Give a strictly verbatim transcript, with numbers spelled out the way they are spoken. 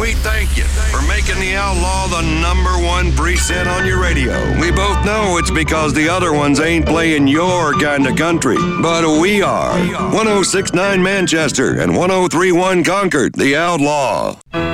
we thank you for making the Outlaw the number one preset on your radio. We both know it's because the other ones ain't playing your kind of country, but we are. one oh six point nine Manchester and one oh three point one Concord, the Outlaw.